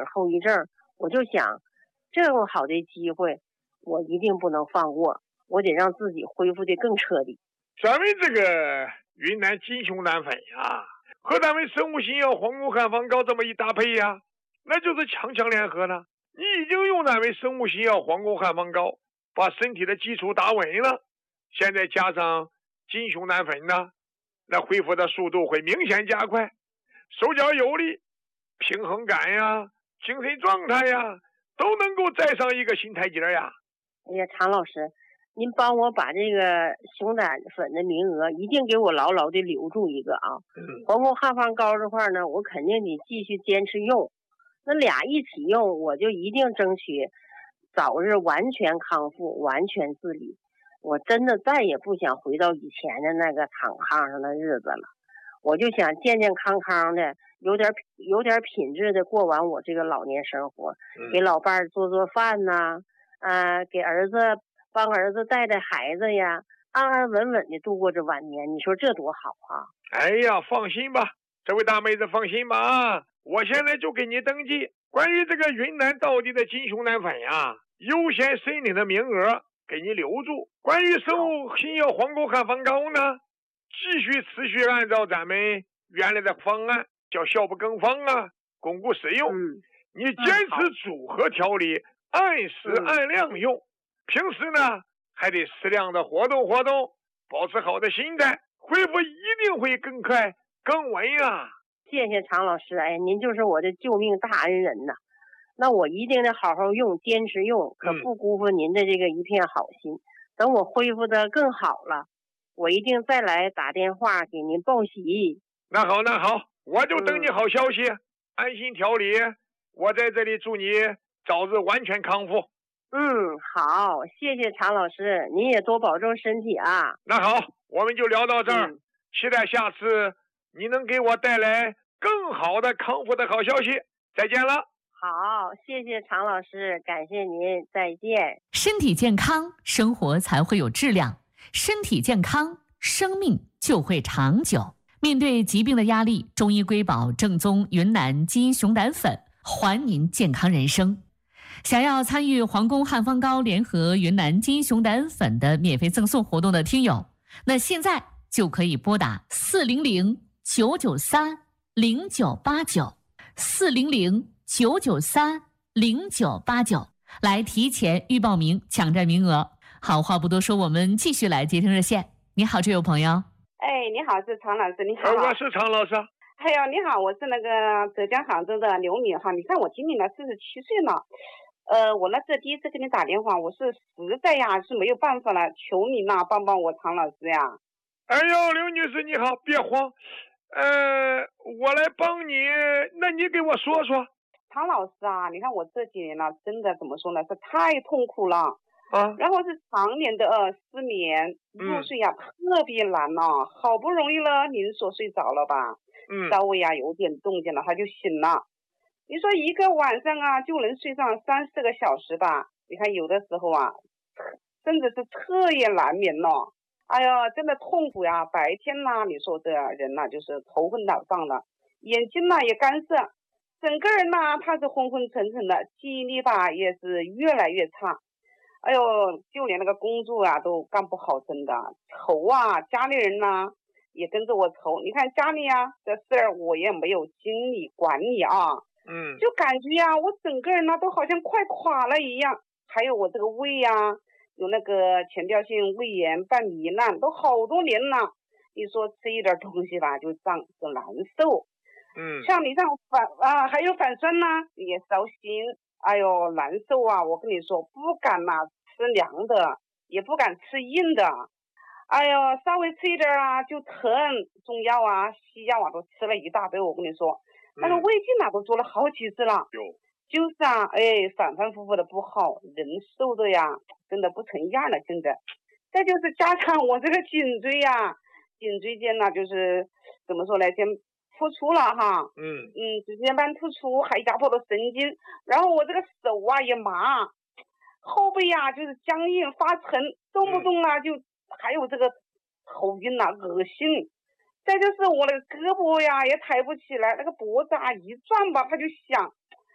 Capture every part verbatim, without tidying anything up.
点后遗症，我就想这么好的机会我一定不能放过，我得让自己恢复的更彻底。 咱们这个云南金熊胆粉呀，和咱们生物新药黄宫汉方膏这么一搭配呀，那就是强强联合呢。你已经用咱们生物新药黄宫汉方膏把身体的基础打稳了，现在加上金熊胆粉呢，那恢复的速度会明显加快，手脚有力，平衡感呀，精神状态呀，都能够再上一个新台阶呀。 哎呀，常老师，您帮我把这个熊胆粉的名额一定给我牢牢的留住一个啊！ 嗯， 黄宫汉方膏这块呢，我肯定得继续坚持用。那俩一起用，我就一定争取早日完全康复，完全自理。我真的再也不想回到以前的那个躺炕上的日子了，我就想健健康康的，有点有点品质的过完我这个老年生活， 嗯、 给老伴儿做做饭呐、啊，呃，给儿子帮儿子带带孩子呀，安安稳稳的度过这晚年，你说这多好啊！ 哎呀，放心吧，这位大妹子放心吧啊！我现在就给你登记，关于这个云南道地的金熊胆粉呀，优先申领的名额给你留住。关于生物新药黄宫汉方膏呢，继续持续按照咱们原来的方案，叫效不更方啊，巩固使用。 嗯， 你坚持组合调理，按时按量用。平时呢，还得适量的活动活动，保持好的心态，恢复一定会更快更稳啊！ 谢谢常老师，哎，您就是我的救命大恩人呐！那我一定得好好用，坚持用，可不辜负您的这个一片好心。嗯、等我恢复的更好了，我一定再来打电话给您报喜。 那好，那好，我就等你好消息，嗯、安心调理。我在这里祝你早日完全康复。 嗯，好，谢谢常老师，您也多保重身体啊。 那好，我们就聊到这儿，嗯、期待下次你能给我带来更好的康复的好消息。再见了。 好，谢谢常老师，感谢您，再见。 身体健康，生活才会有质量；身体健康，生命就会长久。面对疾病的压力，中医瑰宝正宗云南金熊胆粉，还您健康人生。想要参与黄宫汉方膏联合云南金熊胆粉的免费赠送活动的听友，那现在就可以拨打四零零九九三零九八九四零零九九三零九八九来提前预报名，抢占名额。好话不多说，我们继续来接听热线。你好，这位朋友。 哎，你好，是常老师，你好。 呃、我是常老师。 哎呦，你好，我是那个浙江杭州的刘敏哈。你看我今年呢四十七岁了，呃，我呢这第一次给你打电话，我是实在呀是没有办法了，求你呐帮帮我常老师呀。 哎呦，刘女士你好，别慌，呃，我来帮你，那你给我说说。 常老师啊，你看我这几年呢，真的怎么说呢，是太痛苦了啊， 然后是常年的呃失眠，入睡呀、嗯、特别难了，好不容易了，您说睡着了吧， 嗯， 稍微呀有点动静了，他就醒了。你说一个晚上啊就能睡上三四个小时吧？你看有的时候啊，甚至是彻夜难眠了。哎呀，真的痛苦呀！白天呢，你说这人呢就是头昏脑胀的，眼睛呢也干涩，整个人呢他是昏昏沉沉的，记忆力吧也是越来越差。哎呦，就连那个工作啊都干不好，真的愁啊！家里人呢也跟着我愁。你看家里啊这事儿我也没有精力管理啊， 嗯， 就感觉呀、啊、我整个人呢都好像快垮了一样。还有我这个胃呀、啊。有那个前吊性胃炎半糜烂都好多年了，你说吃一点东西吧就胀就难受， 嗯， 像你这样反啊还有反酸呢也烧心，哎呦难受啊！我跟你说不敢呐、啊、吃凉的，也不敢吃硬的，哎呦稍微吃一点啊就疼，中药啊西药啊都吃了一大堆，我跟你说、嗯、那个胃镜啊都做了好几次了。 有就是啊，哎，反反复复的不好，人瘦的呀，真的不成样了。现在，再就是加上我这个颈椎呀，颈椎间呢，就是怎么说呢，先突出了哈， 嗯嗯，椎间盘突出，还压迫了神经，然后我这个手啊也麻，后背呀就是僵硬发沉，动不动啊就还有这个头晕啊，恶心。再就是我那个胳膊呀也抬不起来，那个脖子啊一转吧，它就响。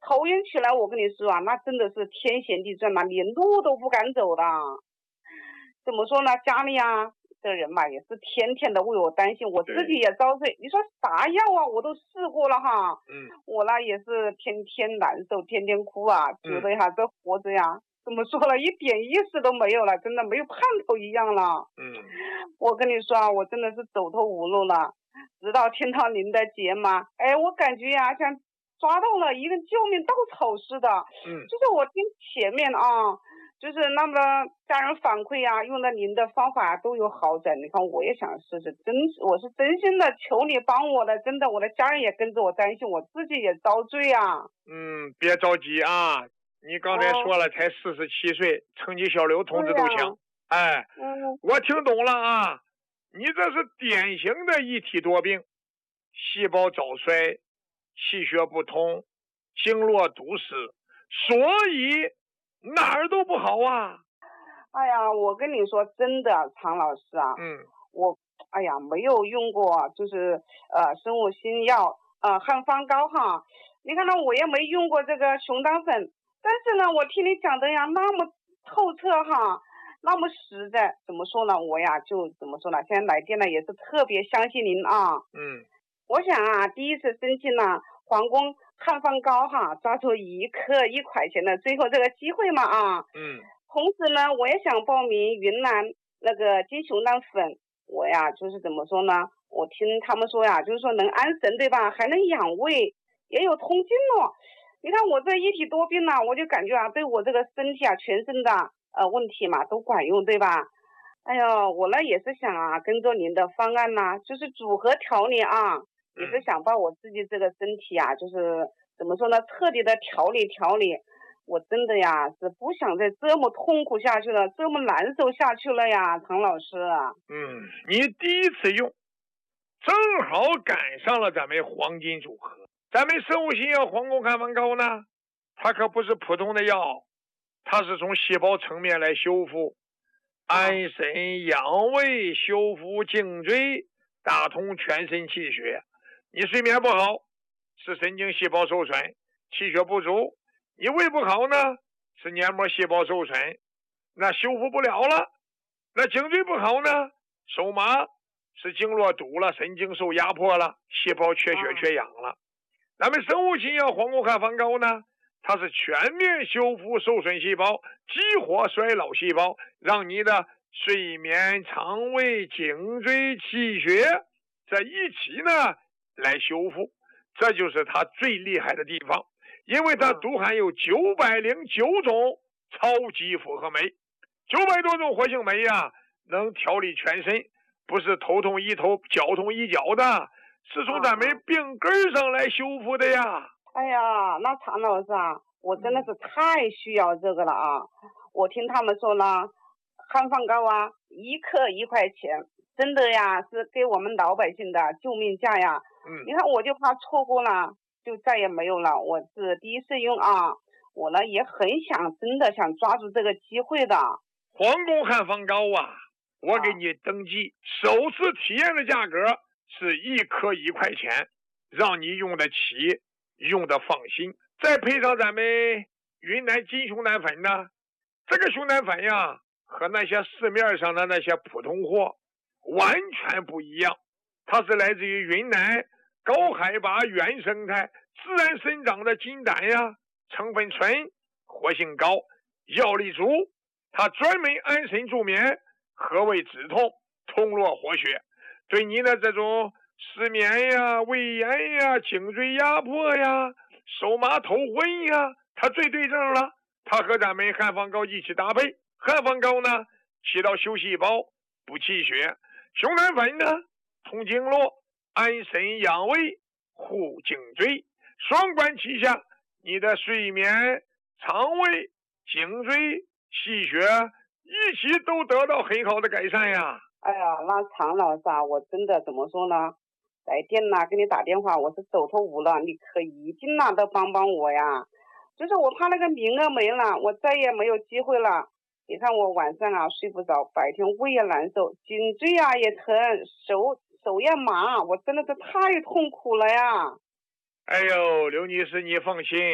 抽烟起来，我跟你说啊，那真的是天旋地转嘛，连路都不敢走的。怎么说呢？家里啊的人嘛，也是天天的为我担心，我自己也遭罪。你说啥药啊，我都试过了哈。 嗯， 我呢也是天天难受，天天哭啊，觉得呀、嗯、这活着呀，怎么说了，一点意思都没有了，真的没有盼头一样了。 嗯， 我跟你说啊，我真的是走投无路了。直到听到您的节目，哎，我感觉呀、啊，像抓到了一个救命稻草似的。 嗯， 就是我听前面啊，就是那么家人反馈呀、啊，用的您的方法都有好转。你看，我也想试试，真我是真心的求你帮我的，真的，我的家人也跟着我担心，我自己也遭罪啊。 嗯，别着急啊，你刚才说了，哦、才四十七岁，成绩小刘同志都强。哎， 嗯， 我听懂了啊。你这是典型的一体多病，细胞早衰，气血不通，经络堵死，所以哪儿都不好啊。 哎呀，我跟你说真的，常老师啊， 嗯， 我哎呀没有用过，就是呃生物新药，呃汉方膏哈。你看呢，我也没用过这个熊胆粉，但是呢，我听你讲的呀那么透彻哈。那么实在，怎么说呢？我呀就怎么说呢？现在来电呢也是特别相信您啊。 嗯， 我想啊，第一次申请了皇宫汉方膏哈，抓住一克一块钱的最后这个机会嘛啊。 嗯。 同时呢，我也想报名云南那个金熊胆粉。我呀就是怎么说呢？我听他们说呀，就是说能安神对吧？还能养胃，也有通经络。你看我这一体多病呢，我就感觉啊，对我这个身体啊，全身的。呃，问题嘛都管用，对吧？哎呦，我呢也是想啊，跟着您的方案呐、啊，就是组合调理啊，也是想把我自己这个身体啊，就是怎么说呢，彻底的调理调理。我真的呀是不想再这么痛苦下去了，这么难受下去了呀，常老师。 嗯，你第一次用，正好赶上了咱们黄金组合。咱们生物新药皇宫汉方膏呢，它可不是普通的药。它是从细胞层面来修复，安神养胃，修复颈椎，打通全身气血。你睡眠不好，是神经细胞受损，气血不足；你胃不好呢，是黏膜细胞受损，那修复不了了。那颈椎不好呢，手麻，是经络堵了，神经受压迫了，细胞缺血缺氧了。咱们生物新药皇宫汉方膏呢，它是全面修复受损细胞，激活衰老细胞，让你的睡眠、肠胃、颈椎、气血在一起呢来修复，这就是它最厉害的地方。因为它独含有九百零九种超级复合酶，九百多种活性酶呀，能调理全身，不是头痛医头、脚痛医脚的，是从咱们病根上来修复的呀。 哎呀，那常老师啊，我真的是太需要这个了啊！我听他们说呢，汉方膏啊，一克一块钱，真的呀，是给我们老百姓的救命价呀。 嗯， 你看我就怕错过了，就再也没有了。我是第一次用啊，我呢也很想，真的想抓住这个机会的。 皇宫汉方膏啊，我给你登记，首次体验的价格是一颗一块钱，让你用得起。用的放心，再配上咱们云南金熊胆粉呢，这个熊胆粉呀和那些市面上的那些普通货完全不一样，它是来自于云南高海拔原生态自然生长的金胆呀，成分纯，活性高，药力足，它专门安神助眠，和胃止痛，通络活血，对您的这种失眠呀、胃炎呀、颈椎压迫呀、手麻头昏呀，它最对症了。它和咱们汉方膏一起搭配，汉方膏呢起到修细胞、补气血，熊胆粉呢通经络、安神养胃、护颈椎，双管齐下，你的睡眠、肠胃、颈椎、气血一起都得到很好的改善呀。 哎呀，那常老师啊，我真的怎么说呢？来电呐，给你打电话，我是走投无路，你可一定呐的帮帮我呀！就是我怕那个名额没了，我再也没有机会了。你看我晚上啊睡不着，白天胃也难受，颈椎啊也疼，手手也麻，我真的是太痛苦了呀！ 哎呦，刘女士你放心，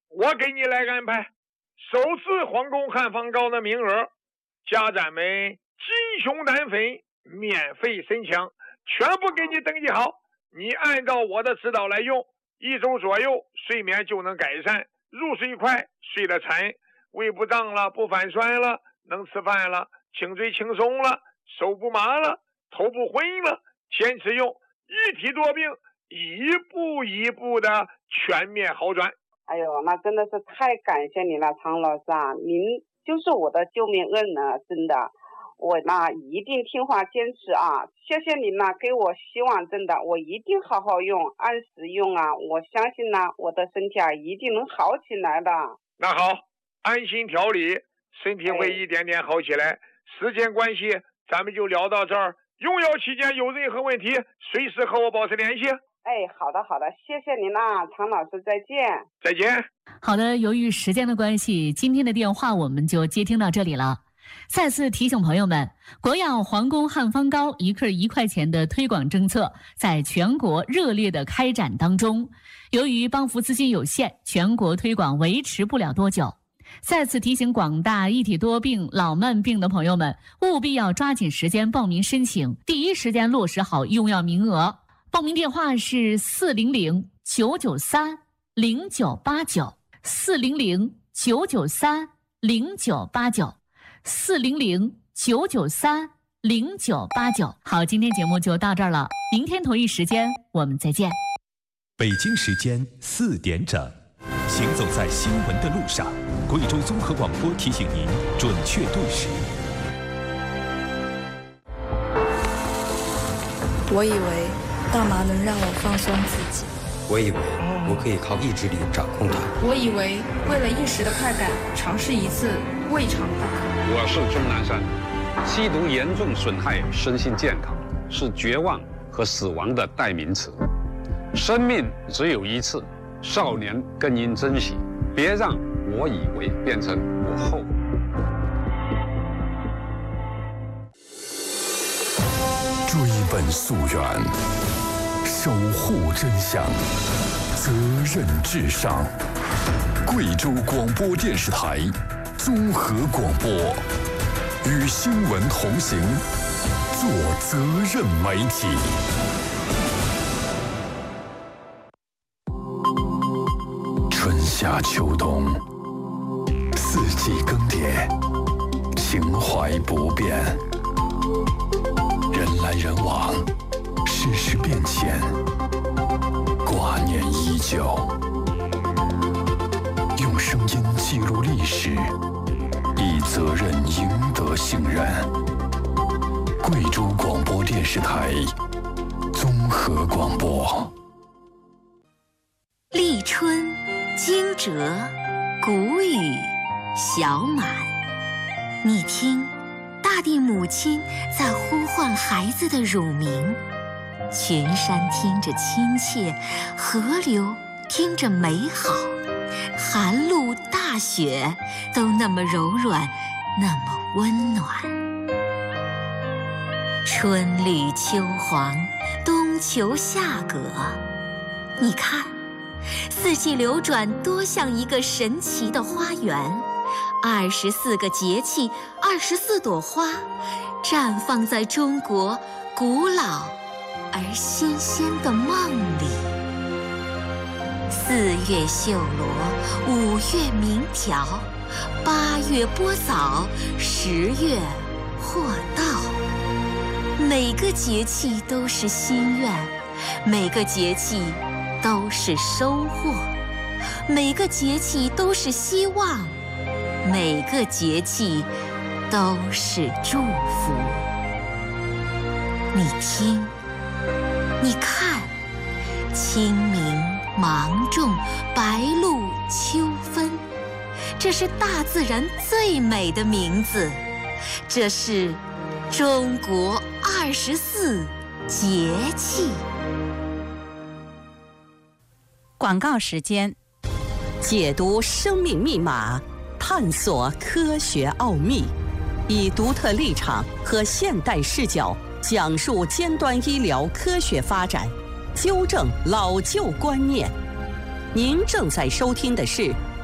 我给你来安排，首次皇宫汉方膏的名额加咱们金熊胆粉免费申请，全部给你登记好，你按照我的指导来用，一周左右睡眠就能改善，入睡快，睡得沉，胃不胀了，不反酸了，能吃饭了，颈椎轻松了，手不麻了，头不昏了，坚持用，一体多病一步一步的全面好转。 哎呦，那真的是太感谢你了，常老师啊，您就是我的救命恩人，真的，我呢一定听话坚持啊！谢谢您呢，给我希望，真的，我一定好好用，按时用啊！我相信呢，我的身体啊一定能好起来的。 那好，安心调理，身体会一点点好起来。哎、时间关系，咱们就聊到这儿。用药期间有任何问题，随时和我保持联系。 哎，好的好的，谢谢您啦，常老师，再见。 再见。 好的，由于时间的关系，今天的电话我们就接听到这里了。再次提醒朋友们，国药皇宫汉方膏一克一块钱的推广政策在全国热烈的开展当中。由于帮扶资金有限，全国推广维持不了多久。再次提醒广大一体多病、老慢病的朋友们，务必要抓紧时间报名申请，第一时间落实好用药名额。报名电话是四零零九九三零九八九，四零零九九三零九八九，四零零九九三零九八九。好，今天节目就到这儿了，明天同一时间我们再见。 北京时间四点整，行走在新闻的路上，贵州综合广播提醒您准确对时。 我以为大麻能让我放松自己， 我以为我可以靠意志力掌控它， 我以为为了一时的快感，尝试一次未尝不可。 我是钟南山，吸毒严重损害身心健康，是绝望和死亡的代名词。生命只有一次，少年更应珍惜，别让我以为变成我后。 追本溯源，守护真相，责任至上。贵州广播电视台综合广播，与新闻同行，做责任媒体。春夏秋冬，四季更迭，情怀不变。人来人往，世事变迁，挂念依旧。用声音记录历史，以责任赢得信任。贵州广播电视台综合广播。 立春，惊蛰，谷雨，小满。你听，大地母亲在呼唤孩子的乳名，群山听着亲切，河流听着美好，寒露大雪都那么柔软，那么温暖。春绿秋黄，冬秋夏葛，你看，四季流转多像一个神奇的花园，二十四个节气，二十四朵花，绽放在中国古老而新鲜的梦里。四月绣罗，五月鸣条，八月播枣，十月获稻。每个节气都是心愿，每个节气都是收获，每个节气都是希望，每个节气都是祝福。你听，你看，清明、芒种、白露、秋分，这是大自然最美的名字，这是中国二十四节气。 广告时间，解读生命密码，探索科学奥秘，以独特立场和现代视角讲述尖端医疗科学发展，纠正老旧观念。您正在收听的是